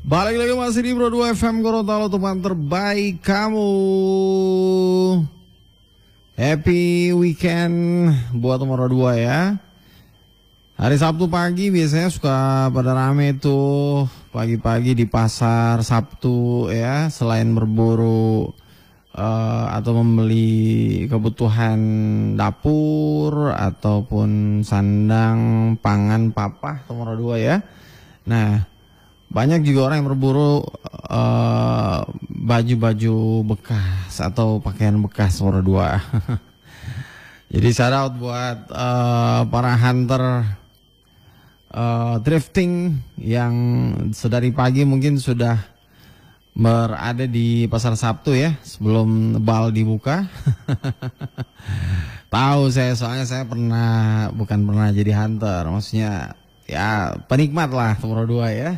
Balik lagi masih di Bro 2 FM Gorontalo, teman terbaik kamu. Happy weekend buat nomor 2 ya. Hari Sabtu pagi biasanya suka pada rame tuh pagi-pagi di pasar Sabtu ya. Selain berburu atau membeli kebutuhan dapur ataupun sandang, pangan, papah nomor 2 ya. Nah, banyak juga orang yang berburu baju-baju bekas atau pakaian bekas nomor 2. Jadi shout out buat para hunter drifting yang sedari pagi mungkin sudah berada di pasar Sabtu ya sebelum bal dibuka. Tahu saya, soalnya saya bukan pernah jadi hunter, maksudnya ya penikmat lah nomor 2 ya.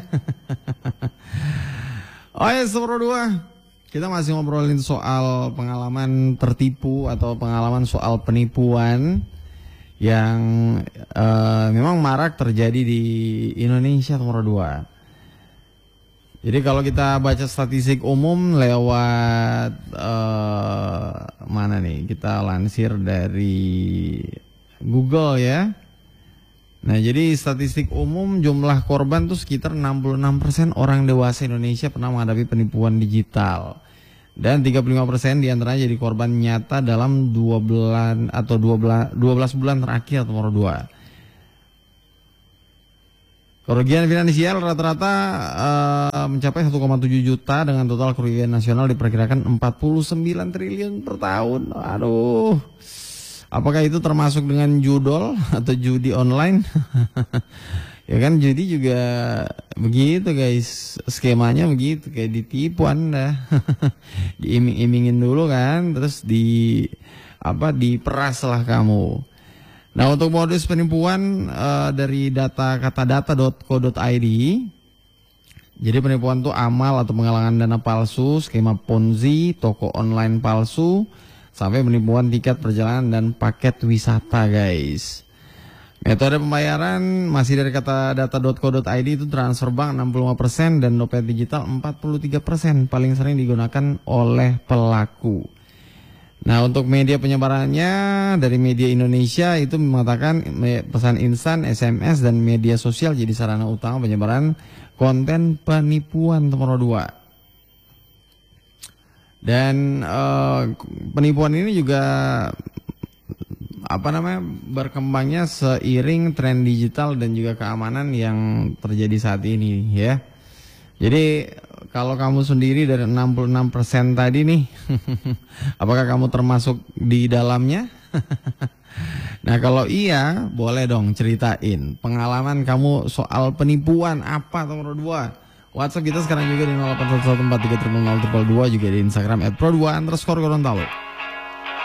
Oh ya, nomor 2 kita masih ngobrolin soal pengalaman tertipu atau pengalaman soal penipuan yang memang marak terjadi di Indonesia nomor 2. Jadi kalau kita baca statistik umum lewat mana nih, kita lansir dari Google ya. Nah, jadi statistik umum jumlah korban tuh sekitar 66% orang dewasa Indonesia pernah menghadapi penipuan digital. Dan 35% diantaranya jadi korban nyata dalam 12 bulan terakhir nomor 2. Kerugian finansial rata-rata mencapai 1,7 juta dengan total kerugian nasional diperkirakan 49 triliun per tahun. Aduh. Apakah itu termasuk dengan judol atau judi online? Ya kan, judi juga begitu guys, skemanya begitu, kayak ditipu Anda. Diiming-imingin dulu kan, terus diperas lah kamu. Nah, untuk modus penipuan dari katadata.co.id, jadi penipuan itu amal atau penggalangan dana palsu, skema Ponzi, toko online palsu, sampai penipuan tiket perjalanan dan paket wisata guys. Metode pembayaran masih dari katadata.co.id itu transfer bank 65% dan dompet digital 43% paling sering digunakan oleh pelaku. Nah, untuk media penyebarannya dari media Indonesia itu mengatakan pesan instan, SMS dan media sosial jadi sarana utama penyebaran konten penipuan nomor 2. Dan penipuan ini juga berkembangnya seiring tren digital dan juga keamanan yang terjadi saat ini ya. Jadi kalau kamu sendiri dari 66% tadi nih, apakah kamu termasuk di dalamnya? Nah, kalau iya, boleh dong ceritain pengalaman kamu soal penipuan apa nomor 2. WhatsApp kita sekarang juga di 081143000022, juga di Instagram @pro2_Gorontalo.